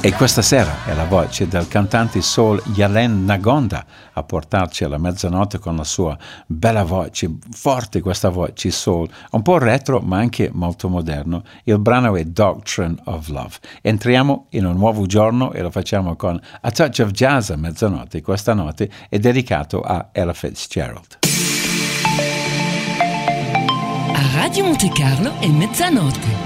E questa sera è la voce del cantante soul Yalen Nagonda a portarci alla mezzanotte con la sua bella voce, forte questa voce soul, un po' retro ma anche molto moderno. Il brano è Doctrine of Love. Entriamo in un nuovo giorno e lo facciamo con A Touch of Jazz a mezzanotte. Questa notte è dedicato a Ella Fitzgerald. A Radio Monte Carlo è mezzanotte.